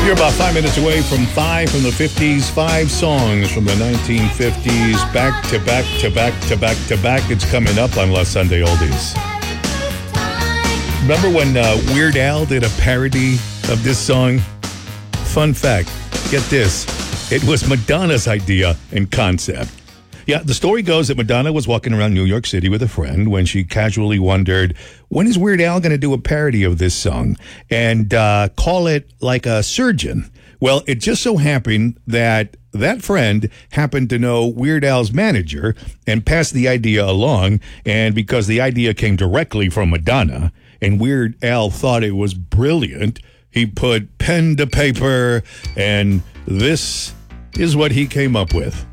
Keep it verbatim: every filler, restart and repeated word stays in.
You're about five minutes away from five from the fifties, five songs from the nineteen fifties, back to back to back to back to back. It's coming up on Last Sunday Oldies. Remember when uh, Weird Al did a parody of this song? Fun fact, get this, it was Madonna's idea and concept. Yeah, the story goes that Madonna was walking around New York City with a friend when she casually wondered, when is Weird Al going to do a parody of this song and uh, call it like a surgeon? Well, it just so happened that that friend happened to know Weird Al's manager and passed the idea along. And because the idea came directly from Madonna and Weird Al thought it was brilliant, he put pen to paper and this is what he came up with.